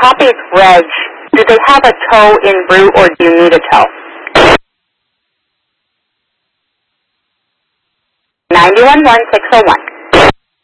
copy reg, do they have a tow en route or do you need a tow? 911601.